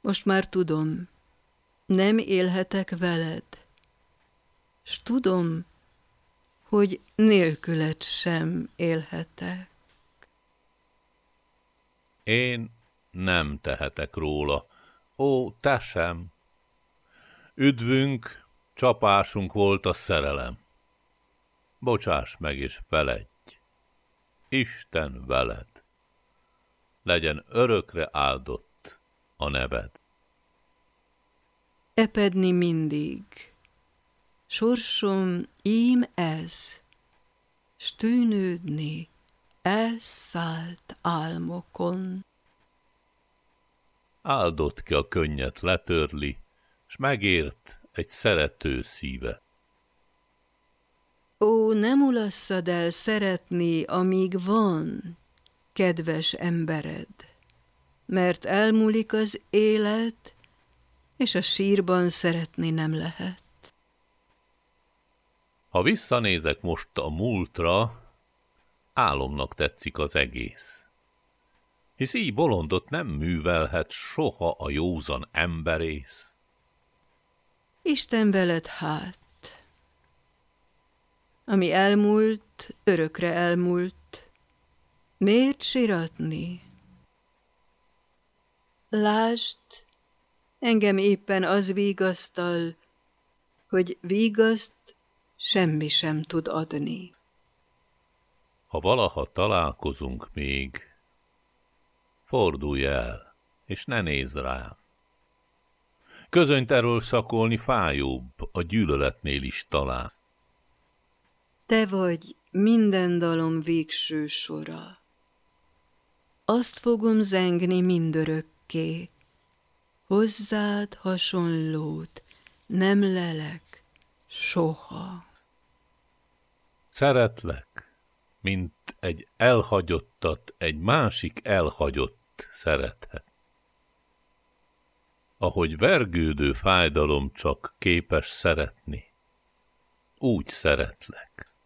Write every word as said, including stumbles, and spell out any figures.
Most már tudom, nem élhetek veled, s tudom, hogy nélküled sem élhetek. Én nem tehetek róla, ó, te sem. Üdvünk, csapásunk volt a szerelem. Bocsáss meg és feledj, Isten veled. Legyen örökre áldott a neved. Epedni mindig, sorsom ím ez, s tűnődni elszállt álmokon. Áldott ki a könnyet letörli, s megért egy szerető szíve. Ó, ne mulasszad el szeretni, amíg van, kedves embered, mert elmúlik az élet, és a sírban szeretni nem lehet. Ha visszanézek most a múltra, álomnak tetszik az egész. Hisz így bolondot nem művelhet soha a józan emberész. Isten veled hát. Ami elmúlt, örökre elmúlt. Miért siratni? Lásd, engem éppen az vigasztal, hogy vigaszt semmi sem tud adni. Ha valaha találkozunk még, fordulj el, és ne nézz rám. Közönyt erőszakolni fájóbb, a gyűlöletnél is talán. Te vagy minden dalom végső sora. Azt fogom zengni mindörökké, hozzád hasonlót nem lelek soha. Szeretlek, mint egy elhagyottat egy másik elhagyott szerethet. Ahogy vergődő fájdalom csak képes szeretni, úgy szeretlek.